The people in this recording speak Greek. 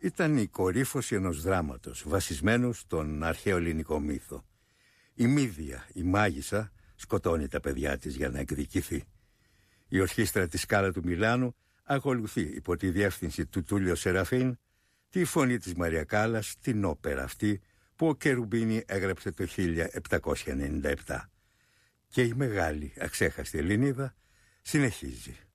ήταν η κορύφωση ενός δράματος βασισμένου στον αρχαίο ελληνικό μύθο. Η Μύδια, η μάγισσα, σκοτώνει τα παιδιά της για να εκδικηθεί. Η ορχήστρα της Σκάλα του Μιλάνου ακολουθεί υπό τη διεύθυνση του Τούλιο Σεραφίν τη φωνή της Μαρία Κάλλας, την όπερα αυτή που ο Κερουμπίνη έγραψε το 1797. Και η μεγάλη αξέχαστη Ελληνίδα συνεχίζει.